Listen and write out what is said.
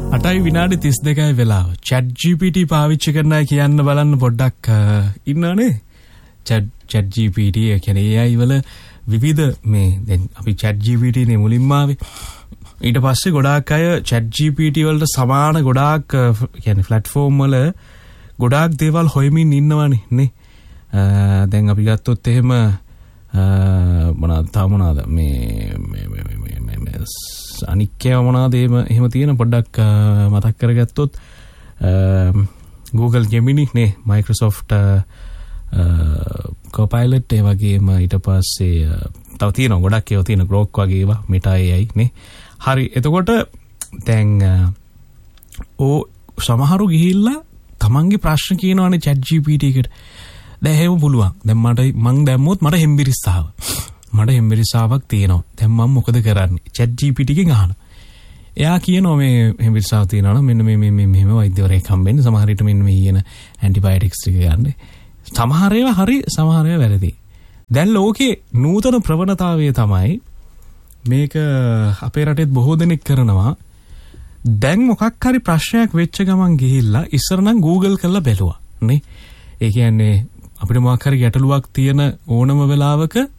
8යි විනාඩි 32යි වෙලාව. chat GPT පාවිච්චි කරන්නයි කියන්න බලන්න පොඩ්ඩක් ඉන්නවනේ. chat GPT කියන්නේ AI වල විවිධ මේ දැන් අපි chat GPT නේ මුලින්ම ආවේ. ඊට පස්සේ ගොඩාක් අය chat GPT වලට සමාන ගොඩාක් කියන්නේ platform වල ගොඩාක් දේවල් හොයමින් ඉන්නවනේ නේ. දැන් අපි ගත්තොත් එහෙම මොනවාද මේ අනික්කේ මොනවාද එහෙම තියෙන පොඩ්ඩක් මතක් කරගත්තොත් Google Gemini නේ, Microsoft Copilot ඒ වගේම ඊට පස්සේ තව තියෙනවා ගොඩක් ඒවා තියෙන Grok වගේ ඒවා, Meta AI නේ. හරි, එතකොට දැන් සමහරු ගිහිල්ලා තමන්ගේ ප්‍රශ්න කියනවානේ chat GPT එකට. දැන් එහෙම පුළුවන්. දැන් මං දැම්මොත් මට හෙම්බිරිස්සාවක් තියෙනවා. දැන් මම මොකද කරන්නේ? chat GPT එකෙන් අහනවා. එයා කියනවා මේ හෙම්බිරිස්සාව තියෙනවා නම් මෙන්න මේ මෙහෙම වෛද්‍යවරයෙක් හම්බෙන්න, සමහර විට මෙන්න මේ කියන ඇන්ටිබයොටික්ස් ටික ගන්න. සමහර ඒවා හරි, සමහර ඒවා වැරදි. දැන් ලෝකේ නූතන ප්‍රවණතාවය තමයි මේක අපේ රටේත් බොහෝ දෙනෙක් කරනවා. දැන් මොකක් හරි ප්‍රශ්නයක් වෙච්ච ගමන් ගිහිල්ලා ඉස්සර නම් Google කරලා බැලුවා නේ. ඒ කියන්නේ අපිට මොකක් හරි ගැටලුවක් තියෙන ඕනම වෙලාවක